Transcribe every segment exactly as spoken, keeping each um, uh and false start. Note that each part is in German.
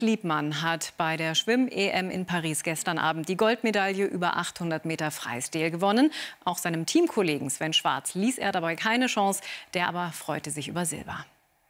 Liebmann hat bei der Schwimm-E M in Paris gestern Abend die Goldmedaille über achthundert Meter Freistil gewonnen. Auch seinem Teamkollegen Sven Schwarz ließ er dabei keine Chance. Der aber freute sich über Silber.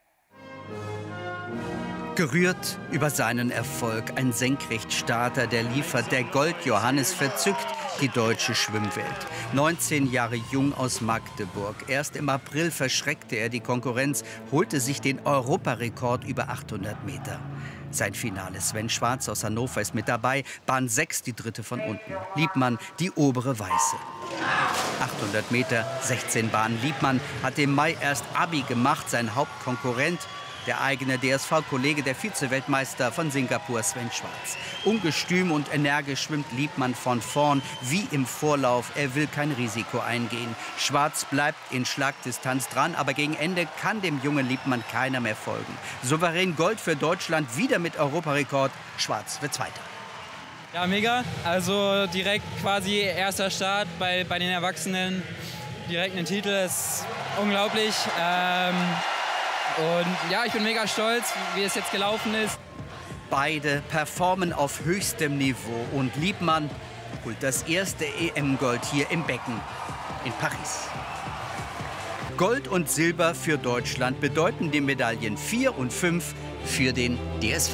Gerührt über seinen Erfolg, ein Senkrechtstarter, der liefert, der Gold-Johannes verzückt die deutsche Schwimmwelt. neunzehn Jahre jung aus Magdeburg. Erst im April verschreckte er die Konkurrenz, holte sich den Europarekord über achthundert Meter. Sein Finale. Sven Schwarz aus Hannover ist mit dabei. Bahn sechs, die dritte von unten. Liebmann, die obere weiße. achthundert Meter, sechzehn Bahnen. Liebmann hat im Mai erst Abi gemacht. Sein Hauptkonkurrent, der eigene D S V-Kollege, der Vize-Weltmeister von Singapur, Sven Schwarz. Ungestüm und energisch schwimmt Liebmann von vorn, wie im Vorlauf. Er will kein Risiko eingehen. Schwarz bleibt in Schlagdistanz dran, aber gegen Ende kann dem jungen Liebmann keiner mehr folgen. Souverän Gold für Deutschland, wieder mit Europarekord. Schwarz wird Zweiter. Ja, mega. Also direkt quasi erster Start bei, bei den Erwachsenen. Direkt einen Titel, ist unglaublich. Ähm Und ja, ich bin mega stolz, wie es jetzt gelaufen ist. Beide performen auf höchstem Niveau und Liebmann holt das erste E M-Gold hier im Becken in Paris. Gold und Silber für Deutschland bedeuten die Medaillen vier und fünf für den D S V.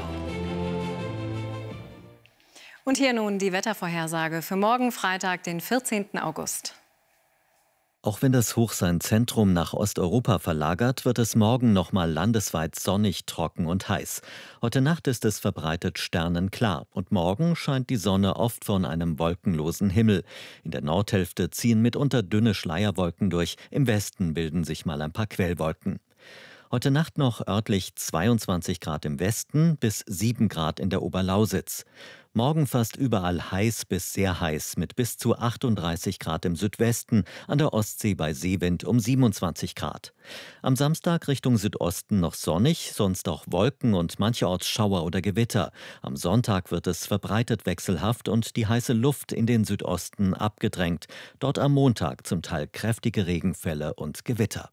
Und hier nun die Wettervorhersage für morgen Freitag, den vierzehnten August. Auch wenn das Hoch sein Zentrum nach Osteuropa verlagert, wird es morgen noch mal landesweit sonnig, trocken und heiß. Heute Nacht ist es verbreitet sternenklar und morgen scheint die Sonne oft von einem wolkenlosen Himmel. In der Nordhälfte ziehen mitunter dünne Schleierwolken durch, im Westen bilden sich mal ein paar Quellwolken. Heute Nacht noch örtlich zweiundzwanzig Grad im Westen bis sieben Grad in der Oberlausitz. Morgen fast überall heiß bis sehr heiß mit bis zu achtunddreißig Grad im Südwesten, an der Ostsee bei Seewind um siebenundzwanzig Grad. Am Samstag Richtung Südosten noch sonnig, sonst auch Wolken und mancherorts Schauer oder Gewitter. Am Sonntag wird es verbreitet wechselhaft und die heiße Luft in den Südosten abgedrängt. Dort am Montag zum Teil kräftige Regenfälle und Gewitter.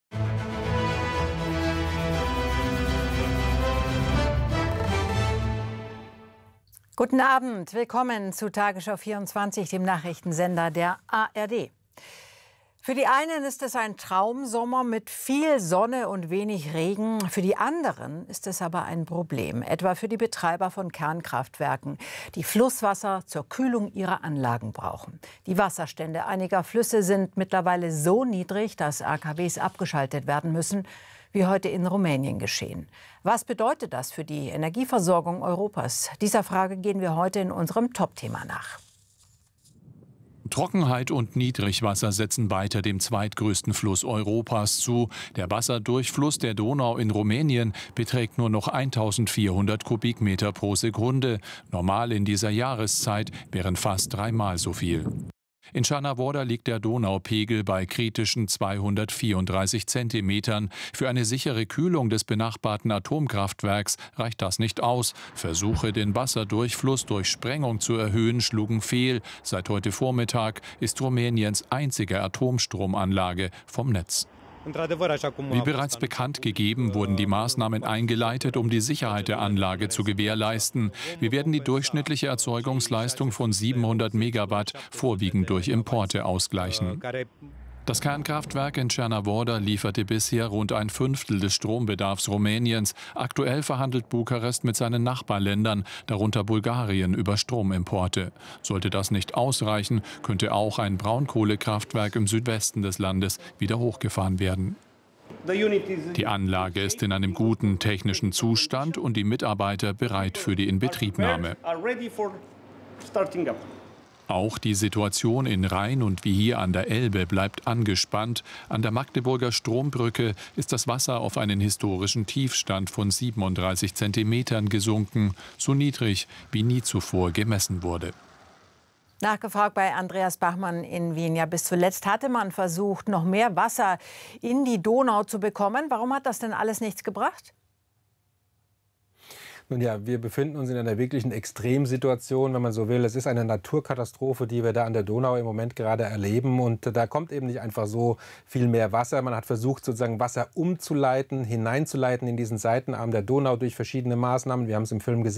Guten Abend, willkommen zu Tagesschau vierundzwanzig, dem Nachrichtensender der A R D. Für die einen ist es ein Traumsommer mit viel Sonne und wenig Regen. Für die anderen ist es aber ein Problem, etwa für die Betreiber von Kernkraftwerken, die Flusswasser zur Kühlung ihrer Anlagen brauchen. Die Wasserstände einiger Flüsse sind mittlerweile so niedrig, dass A K Ws abgeschaltet werden müssen, wie heute in Rumänien geschehen. Was bedeutet das für die Energieversorgung Europas? Dieser Frage gehen wir heute in unserem Top-Thema nach. Trockenheit und Niedrigwasser setzen weiter dem zweitgrößten Fluss Europas zu. Der Wasserdurchfluss der Donau in Rumänien beträgt nur noch eintausendvierhundert Kubikmeter pro Sekunde. Normal in dieser Jahreszeit wären fast dreimal so viel. In Černá liegt der Donaupegel bei kritischen zweihundertvierunddreißig Zentimetern. Für eine sichere Kühlung des benachbarten Atomkraftwerks reicht das nicht aus. Versuche, den Wasserdurchfluss durch Sprengung zu erhöhen, schlugen fehl. Seit heute Vormittag ist Rumäniens einzige Atomstromanlage vom Netz. Wie bereits bekannt gegeben, wurden die Maßnahmen eingeleitet, um die Sicherheit der Anlage zu gewährleisten. Wir werden die durchschnittliche Erzeugungsleistung von siebenhundert Megawatt vorwiegend durch Importe ausgleichen. Das Kernkraftwerk in Černá lieferte bisher rund ein Fünftel des Strombedarfs Rumäniens. Aktuell verhandelt Bukarest mit seinen Nachbarländern, darunter Bulgarien, über Stromimporte. Sollte das nicht ausreichen, könnte auch ein Braunkohlekraftwerk im Südwesten des Landes wieder hochgefahren werden. Die Anlage ist in einem guten technischen Zustand und die Mitarbeiter bereit für die Inbetriebnahme. Auch die Situation in Rhein und wie hier an der Elbe bleibt angespannt. An der Magdeburger Strombrücke ist das Wasser auf einen historischen Tiefstand von siebenunddreißig Zentimetern gesunken, so niedrig wie nie zuvor gemessen wurde. Nachgefragt bei Andreas Bachmann in Wien. Ja, bis zuletzt hatte man versucht, noch mehr Wasser in die Donau zu bekommen. Warum hat das denn alles nichts gebracht? Nun ja, wir befinden uns in einer wirklichen Extremsituation, wenn man so will. Es ist eine Naturkatastrophe, die wir da an der Donau im Moment gerade erleben. Und da kommt eben nicht einfach so viel mehr Wasser. Man hat versucht, sozusagen Wasser umzuleiten, hineinzuleiten in diesen Seitenarm der Donau durch verschiedene Maßnahmen. Wir haben es im Film gesehen.